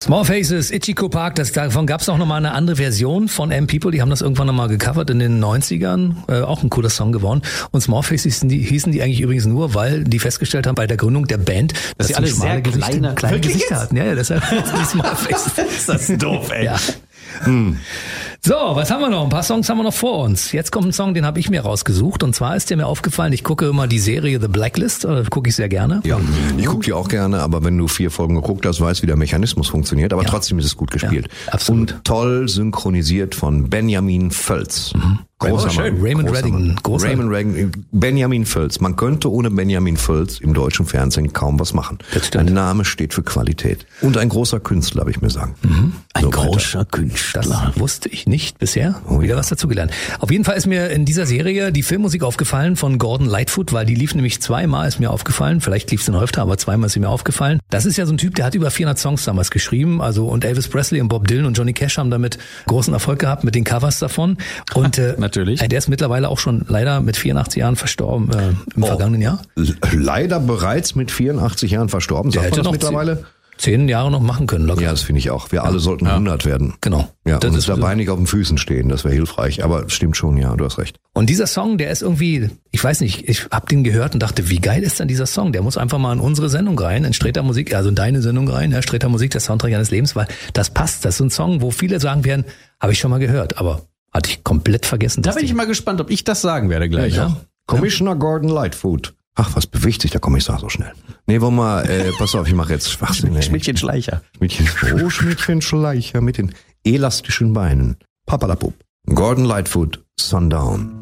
Small Faces, Ichiko Park, davon gab es auch nochmal eine andere Version von M-People, die haben das irgendwann nochmal gecovert in den 90ern, auch ein cooler Song geworden. Und Small Faces hießen die eigentlich übrigens nur, weil die festgestellt haben bei der Gründung der Band, dass sie alle sehr kleine Gesichter hatten. Ja, deshalb die Small Faces. Ist das doof, ey. Ja. So, was haben wir noch? Ein paar Songs haben wir noch vor uns. Jetzt kommt ein Song, den habe ich mir rausgesucht. Und zwar ist der mir aufgefallen, ich gucke immer die Serie The Blacklist, gucke ich sehr gerne. Ja, ich gucke die auch gerne, aber wenn du 4 Folgen geguckt hast, weißt, wie der Mechanismus funktioniert. Aber trotzdem ist es gut gespielt. Ja, absolut. Und toll synchronisiert von Benjamin Völz. Großer Mann. Raymond Reddington. Raymond Reddington. Benjamin Völz. Man könnte ohne Benjamin Völz im deutschen Fernsehen kaum was machen. Ein Name steht für Qualität. Und ein großer Künstler, habe ich mir sagen. Ein großer Künstler. Das wusste ich nicht bisher. Wieder was dazugelernt. Auf jeden Fall ist mir in dieser Serie die Filmmusik aufgefallen von Gordon Lightfoot, weil die lief nämlich zweimal, ist mir aufgefallen. Vielleicht lief sie noch öfter, aber zweimal ist sie mir aufgefallen. Das ist ja so ein Typ, der hat über 400 Songs damals geschrieben. Also und Elvis Presley und Bob Dylan und Johnny Cash haben damit großen Erfolg gehabt mit den Covers davon. Und natürlich. Der ist mittlerweile auch schon leider mit 84 Jahren verstorben im vergangenen Jahr. Leider bereits mit 84 Jahren verstorben. Der hätte noch mittlerweile 10 Jahre noch machen können. Locker. Ja, das finde ich auch. Wir alle sollten 100 werden. Genau. Ja, das und ist dabei nicht auf den Füßen stehen, das wäre hilfreich. Aber stimmt schon, ja, du hast recht. Und dieser Song, der ist irgendwie, ich weiß nicht, ich habe den gehört und dachte, wie geil ist denn dieser Song? Der muss einfach mal in unsere Sendung rein, in Streter Musik, also in deine Sendung rein, ja, Streter Musik, der Soundtrack eines Lebens, weil das passt. Das ist ein Song, wo viele sagen werden, habe ich schon mal gehört, aber hatte ich komplett vergessen. Da bin ich mal gespannt, ob ich das sagen werde gleich. Ja. Commissioner Gordon Lightfoot. Ach, was bewegt sich der Kommissar so schnell? Nee, wollen wir mal, pass auf, ich mache jetzt Schwachsinn. Schmidtchen Schleicher. Schmidtchen Schleicher mit den elastischen Beinen. Papalapop. Gordon Lightfoot, Sundown.